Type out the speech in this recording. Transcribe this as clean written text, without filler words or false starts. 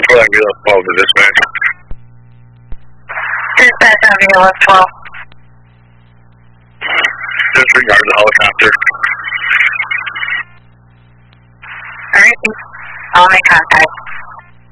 for ambulance 12 to dispatch. Dispatch ambulance 12. Disregard the helicopter. Alright, I'll make contact.